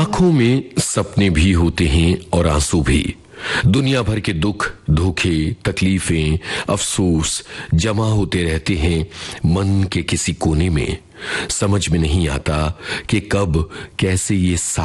आंखों में सपने भी होते हैं और आंसू भी। दुनिया भर के दुख, धोखे, तकलीफें, अफसोस जमा होते रहते हैं मन के किसी कोने में। समझ में नहीं आता कि कब कैसे ये